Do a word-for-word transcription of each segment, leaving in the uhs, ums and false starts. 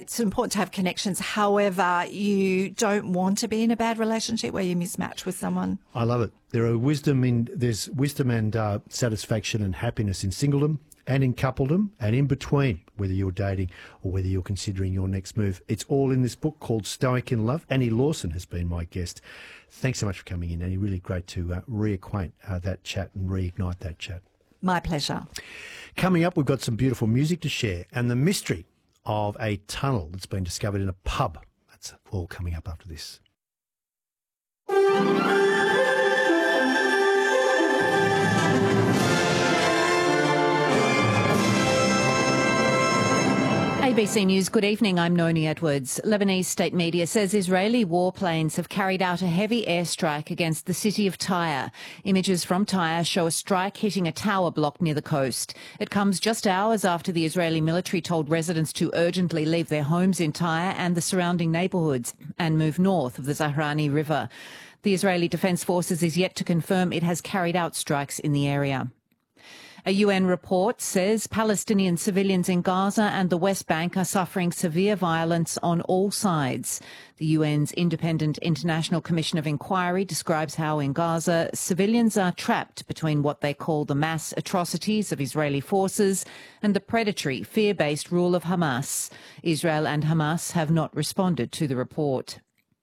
It's important to have connections. However, you don't want to be in a bad relationship where you mismatch with someone. I love it. There are wisdom in there's wisdom and uh, satisfaction and happiness in singledom and in coupledom and in between, whether you're dating or whether you're considering your next move. It's all in this book called Stoic in Love. Annie Lawson has been my guest. Thanks so much for coming in, Annie. Really great to uh, reacquaint uh, that chat and reignite that chat. My pleasure. Coming up, we've got some beautiful music to share and the mystery of a tunnel that's been discovered in a pub. That's all coming up after this. A B C News, good evening. I'm Noni Edwards. Lebanese state media says Israeli warplanes have carried out a heavy airstrike against the city of Tyre. Images from Tyre show a strike hitting a tower block near the coast. It comes just hours after the Israeli military told residents to urgently leave their homes in Tyre and the surrounding neighbourhoods and move north of the Zahrani River. The Israeli Defence Forces is yet to confirm it has carried out strikes in the area. A U N report says Palestinian civilians in Gaza and the West Bank are suffering severe violence on all sides. The U N's Independent International Commission of Inquiry describes how in Gaza civilians are trapped between what they call the mass atrocities of Israeli forces and the predatory, fear-based rule of Hamas. Israel and Hamas have not responded to the report.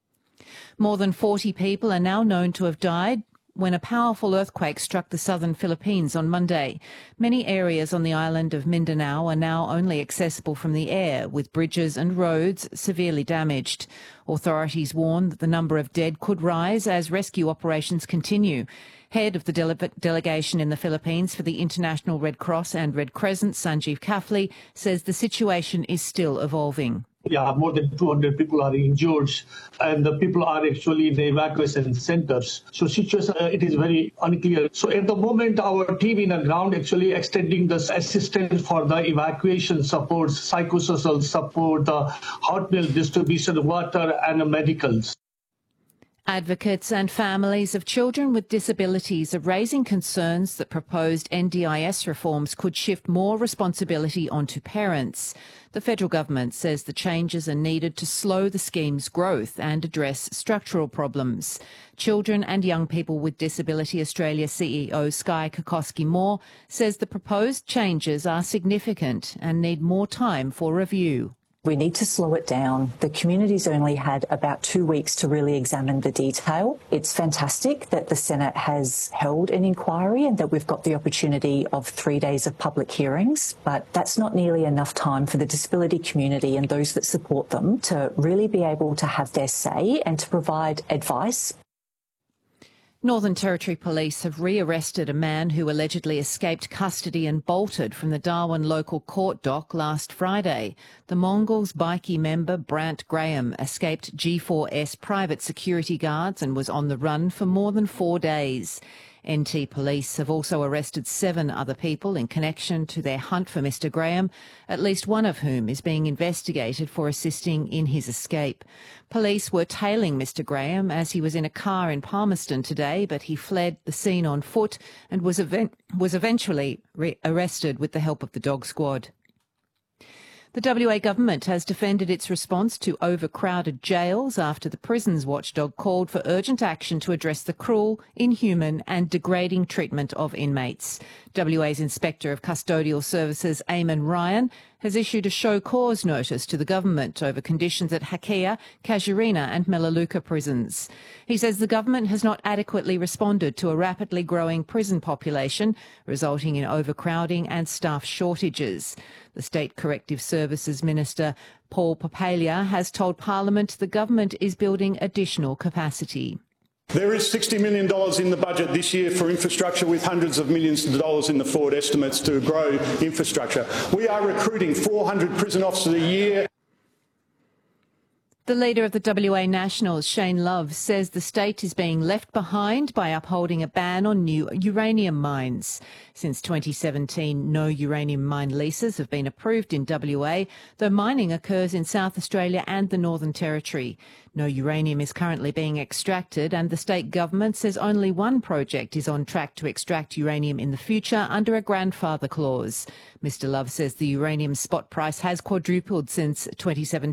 More than forty people are now known to have died when a powerful earthquake struck the southern Philippines on Monday. Many areas on the island of Mindanao are now only accessible from the air, with bridges and roads severely damaged. Authorities warn that the number of dead could rise as rescue operations continue. Head of the dele- delegation in the Philippines for the International Red Cross and Red Crescent, Sanjeev Kafli, says the situation is still evolving. Yeah, more than two hundred people are injured, and the people are actually in the evacuation centers. So situation, uh, it is very unclear. So at the moment, our team in the ground actually extending the assistance for the evacuation support, psychosocial support, the hot meal distribution, water, and medicals. Advocates and families of children with disabilities are raising concerns that proposed N D I S reforms could shift more responsibility onto parents. The federal government says the changes are needed to slow the scheme's growth and address structural problems. Children and Young People with Disability Australia C E O Sky Kokoski-Moore says the proposed changes are significant and need more time for review. We need to slow it down. The community's only had about two weeks to really examine the detail. It's fantastic that the Senate has held an inquiry and that we've got the opportunity of three days of public hearings, but that's not nearly enough time for the disability community and those that support them to really be able to have their say and to provide advice. Northern Territory Police have rearrested a man who allegedly escaped custody and bolted from the Darwin local court dock last Friday. The Mongols bikie member Brant Graham escaped G four S private security guards and was on the run for more than four days. N T Police have also arrested seven other people in connection to their hunt for Mister Graham, at least one of whom is being investigated for assisting in his escape. Police were tailing Mister Graham as he was in a car in Palmerston today, but he fled the scene on foot and was, event- was eventually re- arrested with the help of the dog squad. The W A government has defended its response to overcrowded jails after the Prisons Watchdog called for urgent action to address the cruel, inhuman and degrading treatment of inmates. W A's Inspector of Custodial Services, Eamon Ryan, has issued a show cause notice to the government over conditions at Hakea, Casuarina and Melaleuca prisons. He says the government has not adequately responded to a rapidly growing prison population, resulting in overcrowding and staff shortages. The State Corrective Services Minister, Paul Papalia, has told Parliament the government is building additional capacity. There is sixty million dollars in the budget this year for infrastructure, with hundreds of millions of dollars in the forward estimates to grow infrastructure. We are recruiting four hundred prison officers a year. The leader of the W A Nationals, Shane Love, says the state is being left behind by upholding a ban on new uranium mines. Since twenty seventeen, no uranium mine leases have been approved in W A, though mining occurs in South Australia and the Northern Territory. No uranium is currently being extracted, and the state government says only one project is on track to extract uranium in the future under a grandfather clause. Mister Love says the uranium spot price has quadrupled since twenty seventeen.